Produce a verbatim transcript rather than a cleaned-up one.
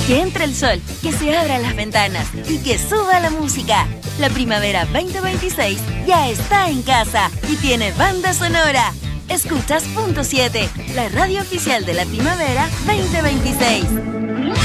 Que entre el sol, que se abran las ventanas y que suba la música. La primavera veinte veintiséis ya está en casa y tiene banda sonora. Escuchas Punto siete, la radio oficial de la primavera veinte veintiséis.